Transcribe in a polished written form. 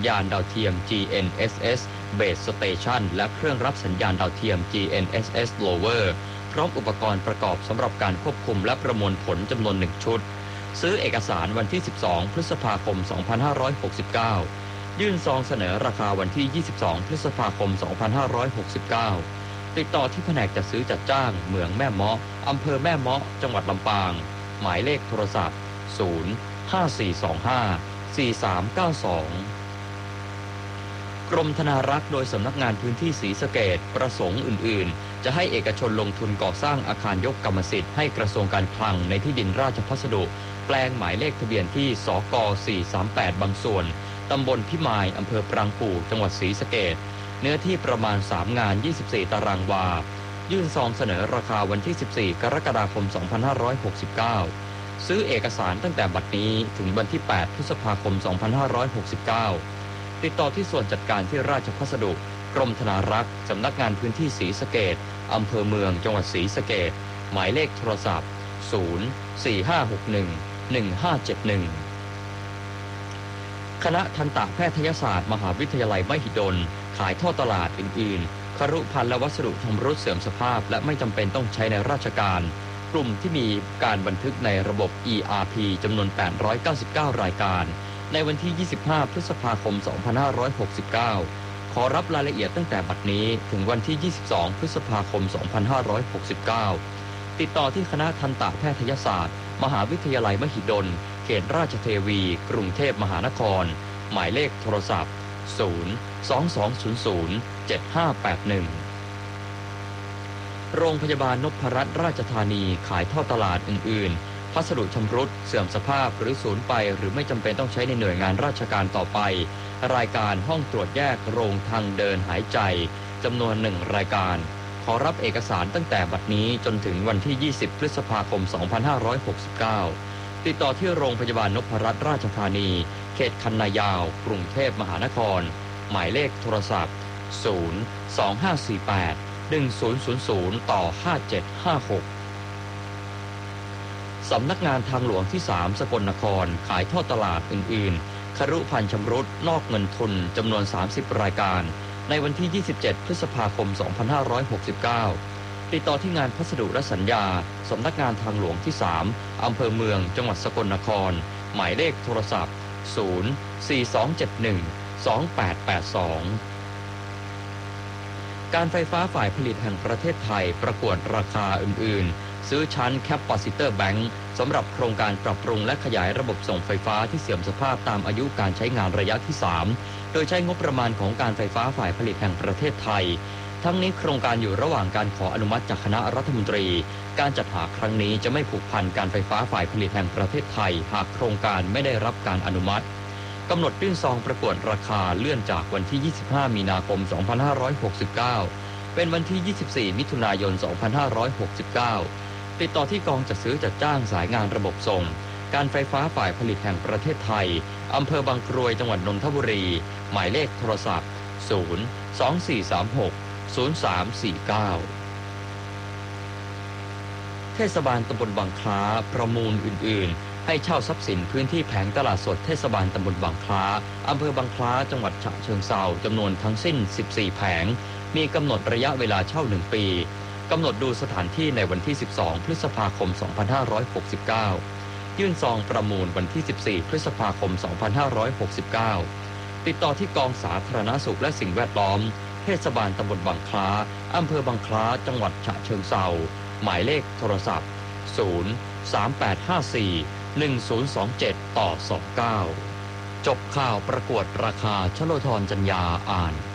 ญาณดาวเทียม GNSS Base Station และเครื่องรับสัญญาณดาวเทียม GNSS Lower พร้อมอุปกรณ์ประกอบสำหรับการควบคุมและประมวลผลจำนวน1ชุดซื้อเอกสารวันที่ 12 พฤษภาคม 2569 ยื่นซองเสนอราคาวันที่ 22 พฤษภาคม 2569 ติดต่อที่แผนกจัดซื้อจัดจ้างเมืองแม่เมาะอำเภอแม่เมาะจังหวัดลำปางหมายเลขโทรศัพท์ 054254392 กรมธนารักษ์โดยสำนักงานพื้นที่ศรีสะเกษประสงค์อื่นๆจะให้เอกชนลงทุนก่อสร้างอาคารยกกรรมสิทธิ์ให้กระทรวงการคลังในที่ดินราชพัสดุแปลงหมายเลขทะเบียนที่สก438บางส่วนตำบลพิมายอำเภอปรางกู่จังหวัดศรีสะเกษเนื้อที่ประมาณ3งาน24ตารางวายื่นซองเสนอราคาวันที่ 14 กรกฎาคม 2569 ซื้อเอกสารตั้งแต่บัดนี้ถึงวันที่ 8 พฤษภาคม 2569 ติดต่อที่ส่วนจัดการที่ราชพัสดุกรมธนารักษ์สำนักงานพื้นที่ศรีสะเกษอำเภอเมืองจังหวัดศรีสะเกษหมายเลขโทรศัพท์ 045611571 คณะทันตแพทยศาสตร์มหาวิทยาลัยมหิดลขายท่อตลาดอื่นๆครุภัณฑ์และวัสดุชำรุดเสื่อมสภาพและไม่จำเป็นต้องใช้ในราชการกลุ่มที่มีการบันทึกในระบบ ERP จำนวน899รายการในวันที่ 25 พฤษภาคม 2569 ขอรับรายละเอียดตั้งแต่บัดนี้ถึงวันที่ 22 พฤษภาคม 2569 ติดต่อที่คณะทันตแพทยศาสตร์มหาวิทยาลัยมหิดลเขตราชเทวีกรุงเทพมหานครหมายเลขโทรศัพท์ 022007581 โรงพยาบาลนพรัตน์ราชธานีขายท่อตลาดอื่นๆพัสดุชำรุดเสื่อมสภาพหรือสูญไปหรือไม่จำเป็นต้องใช้ในหน่วยงานราชการต่อไปรายการห้องตรวจแยกโรงทางเดินหายใจจำนวน1รายการขอรับเอกสารตั้งแต่บัดนี้จนถึงวันที่ 20 พฤษภาคม 2569 ติดต่อที่โรงพยาบาลนพรัตน์ราชธานีเขตคันนายาวกรุงเทพมหานครหมายเลขโทรศัพท์ 025481000-5756 สำนักงานทางหลวงที่ 3 สกลนครขายท่อตลาดอื่นๆครุภัณฑ์ชำรุดนอกเงินทุนจำนวน30รายการในวันที่ 27 พฤษภาคม 2569 ติดต่อที่งานพัสดุและสัญญาสำนักงานทางหลวงที่ 3 อำเภอเมืองจังหวัดสกลนครหมายเลขโทรศัพท์ 042712882 การไฟฟ้าฝ่ายผลิตแห่งประเทศไทยประกวดราคาอื่นๆซื้อชั้น Capacitor Bank สำหรับโครงการปรับปรุงและขยายระบบส่งไฟฟ้าที่เสื่อมสภาพตามอายุการใช้งานระยะที่ 3 โดยใช้งบประมาณของการไฟฟ้าฝ่ายผลิตแห่งประเทศไทยทั้งนี้โครงการอยู่ระหว่างการขออนุมัติจากคณะรัฐมนตรีการจัดหาครั้งนี้จะไม่ผูกพันการไฟฟ้าฝ่ายผลิตแห่งประเทศไทยหากโครงการไม่ได้รับการอนุมัติกำหนดยื่นซองประกวดราคาเลื่อนจากวันที่ 25 มีนาคม 2569 เป็นวันที่ 24 มิถุนายน 2569 ติดต่อที่กองจัดซื้อจัดจ้างสายงานระบบส่งการไฟฟ้าฝ่ายผลิตแห่งประเทศไทยอำเภอบางกรวยจังหวัดนนทบุรีหมายเลขโทรศัพท์ 024360349 เทศบาลตำบลบางคล้าประมูลอื่นๆให้เช่าทรัพย์สินพื้นที่แผงตลาดสดเทศบาลตำบลบางคล้าอำเภอบางคล้าจังหวัดฉะเชิงเทราจำนวนทั้งสิ้น14แผงมีกำหนดระยะเวลาเช่า1ปีกำหนดดูสถานที่ในวันที่ 12 พฤษภาคม 2569 ยื่นซองประมูลวันที่ 14 พฤษภาคม 2569 ติดต่อที่กองสาธารณสุขและสิ่งแวดล้อมเทศบาลตำบลบางคล้าอำเภอบางคล้าจังหวัดฉะเชิงเทราหมายเลขโทรศัพท์ 038541027-29 จบข่าวประกวดราคาชโลธรจัญญาอ่าน